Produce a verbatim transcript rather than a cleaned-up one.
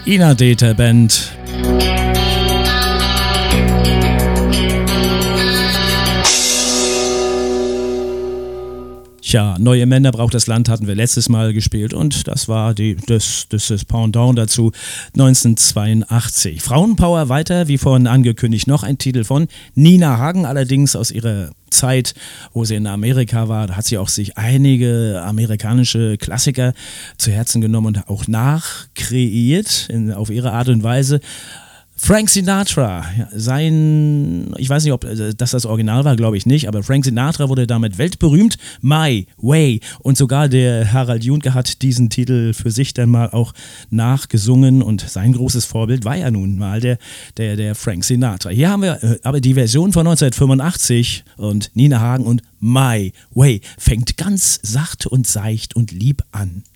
Ina Dete Band. Tja, Neue Männer braucht das Land hatten wir letztes Mal gespielt und das war die, das, das, das Pendant dazu neunzehnhundertzweiundachtzig. Frauenpower weiter, wie vorhin angekündigt, noch ein Titel von Nina Hagen, allerdings aus ihrer Zeit, wo sie in Amerika war, da hat sie auch sich einige amerikanische Klassiker zu Herzen genommen und auch nachkreiert in, auf ihre Art und Weise. Frank Sinatra, sein, ich weiß nicht, ob das das Original war, glaube ich nicht, aber Frank Sinatra wurde damit weltberühmt, My Way, und sogar der Harald Junke hat diesen Titel für sich dann mal auch nachgesungen und sein großes Vorbild war ja nun mal der, der, der Frank Sinatra. Hier haben wir aber die Version von neunzehnhundertfünfundachtzig und Nina Hagen und My Way fängt ganz sacht und seicht und lieb an.